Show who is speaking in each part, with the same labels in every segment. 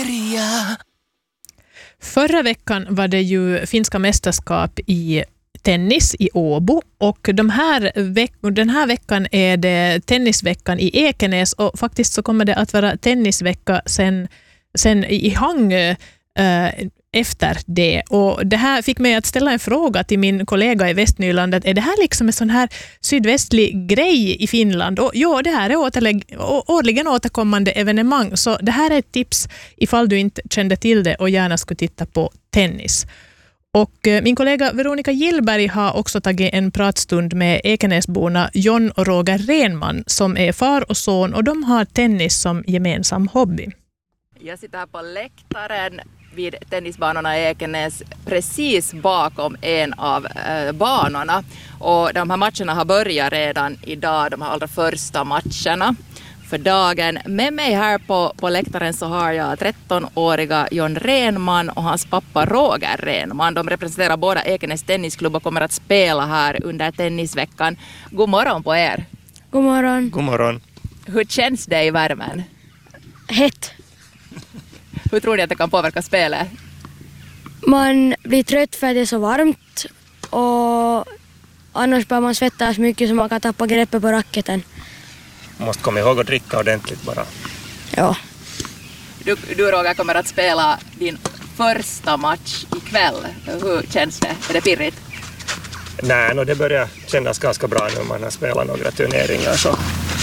Speaker 1: Ateria.
Speaker 2: Förra veckan var det ju finska mästerskap i tennis i Åbo och den här veckan är det tennisveckan i Ekenäs och faktiskt så kommer det att vara tennisvecka sen i Hangö efter det. Och det här fick mig att ställa en fråga till min kollega i Västnyland. Är det här liksom en sån här sydvästlig grej i Finland? Och ja, det här är årligen återkommande evenemang. Så det här är ett tips ifall du inte kände till det och gärna skulle titta på tennis. Och min kollega Veronica Gillberg har också tagit en pratstund med Ekenäsborna John och Roger Renman som är far och son och de har tennis som gemensam hobby.
Speaker 3: Jag sitter här på läktaren vid tennisbanorna i Ekenäs precis bakom en av banorna. Och de här matcherna har börjat redan idag, de här allra första matcherna för dagen. Med mig här på läktaren så har jag 13-åriga John Renman och hans pappa Roger Renman. De representerar båda Ekenäs tennisklubb och kommer att spela här under tennisveckan. God morgon på er.
Speaker 4: God morgon.
Speaker 5: God morgon.
Speaker 3: Hur känns det i värmen?
Speaker 4: Hett.
Speaker 3: Hur tror ni att det kan påverka spelet?
Speaker 4: Man blir trött för att det är så varmt och annars bör man svettas mycket så man kan tappa greppet på racketen.
Speaker 5: Man måste komma ihåg att dricka ordentligt bara.
Speaker 4: Ja.
Speaker 3: Du Roger kommer att spela din första match ikväll. Hur känns det? Är det pirrigt?
Speaker 5: Nej, det börjar kännas ganska bra nu. Man har spelat några turneringar. Så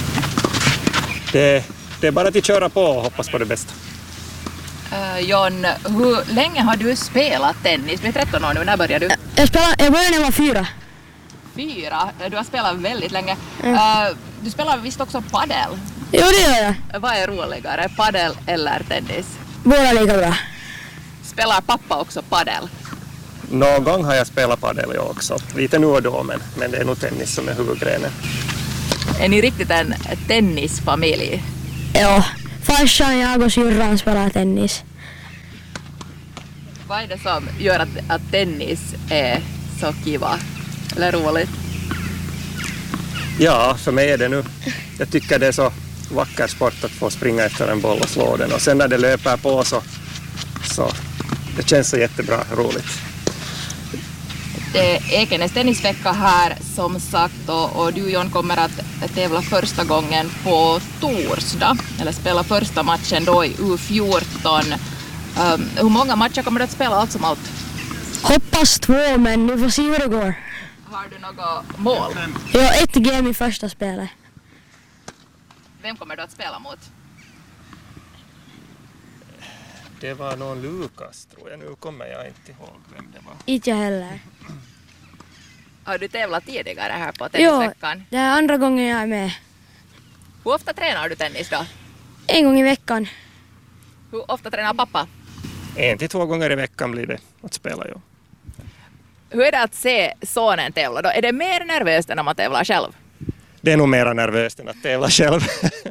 Speaker 5: det är bara att köra på och hoppas på det bästa.
Speaker 3: John, hur länge har du spelat tennis? Du är 13 år nu, när började du?
Speaker 4: Jag började när jag var 4.
Speaker 3: 4? Du har spelat väldigt länge. Du spelar visst också padel?
Speaker 4: Jo, det gör jag.
Speaker 3: Vad är roligare, padel eller tennis?
Speaker 4: Båda lika bra.
Speaker 3: Spelar pappa också padel?
Speaker 5: Någon gång har jag spelat padel jag också. Lite nu och då, men det är nog tennis som är huvudgrenen.
Speaker 3: Är ni riktigt en tennisfamilj?
Speaker 4: Ja. Farsan, jag och syrran spelar tennis.
Speaker 3: Vad är det som gör att tennis är så kiva eller roligt?
Speaker 5: Ja, för mig är det nu. Jag tycker det är så vacker sport att få springa efter en boll och slå den. Och sen när det löper på så det känns så jättebra, roligt.
Speaker 3: Det är Ekenäs tennisvecka här som sagt och du John kommer att tävla första gången på torsdag eller spela första matchen då i U14. Hur många matcher kommer du att spela allt som allt?
Speaker 4: Hoppas 2, men nu får se hur det går.
Speaker 3: Har du något mål?
Speaker 4: Jag har 1 game i första spelet.
Speaker 3: Vem kommer du att spela mot?
Speaker 5: Det var någon Lukas, tror jag. Nu kommer jag inte ihåg vem det var.
Speaker 4: Inte jag heller.
Speaker 3: Har du tävlat tidigare här på tennisveckan?
Speaker 4: Jo, det är andra gången jag är med.
Speaker 3: Hur ofta tränar du tennis då?
Speaker 4: 1 gång i veckan.
Speaker 3: Hur ofta tränar pappa?
Speaker 5: 1 till 2 gånger i veckan blir det att spela, ja.
Speaker 3: Hur är det att se sonen tävla då? Är det mer nervöst än om man tävlar själv?
Speaker 5: Det är nog mer nervöst än att tävla själv.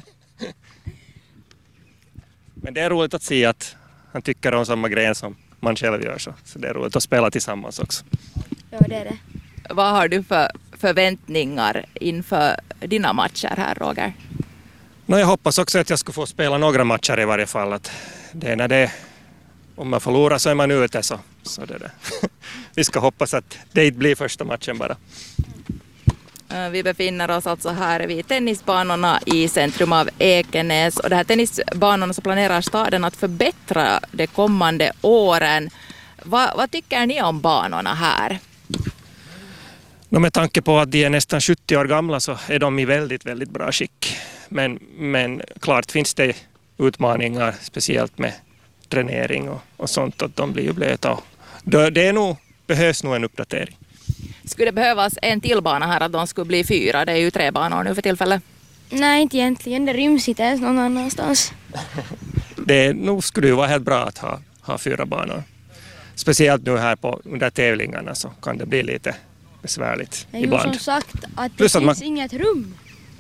Speaker 5: Men det är roligt att se att han tycker om samma grej som man själv gör. Så det är roligt att spela tillsammans också.
Speaker 4: Ja, det är det.
Speaker 3: Vad har du för förväntningar inför dina matcher här, Roger?
Speaker 5: Jag hoppas också att jag ska få spela några matcher i varje fall. Att det är när det, om man förlorar så är man ute. Så det är det. Vi ska hoppas att det inte blir första matchen bara.
Speaker 3: Vi befinner oss alltså här vid tennisbanorna i centrum av Ekenäs. Och de här tennisbanorna så planerar staden att förbättra de kommande åren. Vad tycker ni om banorna här?
Speaker 5: Med tanke på att de är nästan 70 år gamla så är de i väldigt, väldigt bra skick. Men klart finns det utmaningar, speciellt med dränering och sånt, att de blir ju blöta. Behövs nog en uppdatering.
Speaker 3: Skulle det behövas en till bana här att de skulle bli 4? Det är ju 3 banor nu för tillfället.
Speaker 4: Nej, inte egentligen. Det ryms inte ens någon annanstans.
Speaker 5: Nog skulle det vara helt bra att ha 4 banor. Speciellt nu här under tävlingarna så kan det bli lite besvärligt ibland.
Speaker 4: Det är ju som sagt att det finns inget rum.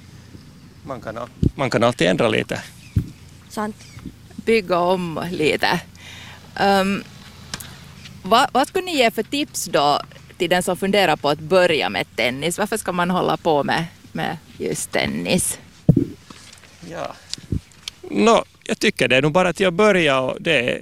Speaker 5: Man kan alltid ändra lite.
Speaker 4: Sant.
Speaker 3: Bygga om lite. Vad skulle ni ge för tips då till den som funderar på att börja med tennis? Varför ska man hålla på med just tennis?
Speaker 5: Ja. jag tycker det är nog bara till att börja, och det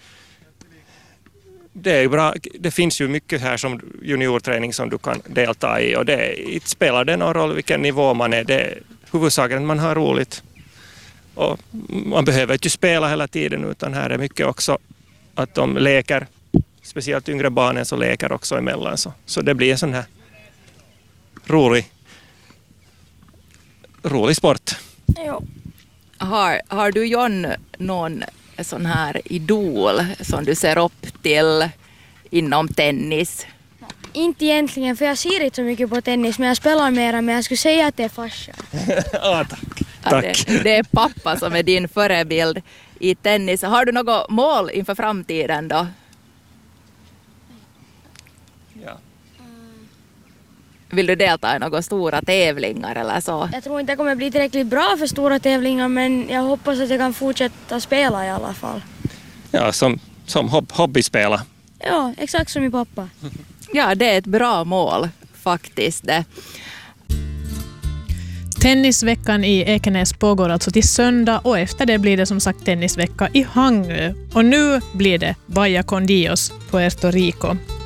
Speaker 5: är bra. Det finns ju mycket här som juniorträning som du kan delta i, och inte spelar det någon roll vilken nivå man är. Det är huvudsaken att man har roligt. Och man behöver inte spela hela tiden, utan här är mycket också att de leker, speciellt yngre barnen så leker också emellan. Så det blir en sån här rolig sport.
Speaker 4: Jo.
Speaker 3: Har du, John, någon sån här idol som du ser upp till inom tennis?
Speaker 4: Inte egentligen, för jag ser inte så mycket på tennis, men jag spelar mera, men jag skulle säga att det är farsan.
Speaker 5: Tack.
Speaker 3: Det är pappa som är din förebild i tennis. Har du något mål inför framtiden då?
Speaker 5: Ja.
Speaker 3: Vill du delta i några stora tävlingar eller så?
Speaker 4: Jag tror inte jag kommer bli tillräckligt bra för stora tävlingar, men jag hoppas att jag kan fortsätta spela i alla fall.
Speaker 5: Ja, som hobbyspela.
Speaker 4: Ja, exakt som min pappa.
Speaker 3: Ja, det är ett bra mål faktiskt det.
Speaker 2: Tennisveckan i Ekenäs pågår alltså till söndag, och efter det blir det som sagt tennisvecka i Hangö. Och nu blir det Vaya con Dios, Puerto Rico.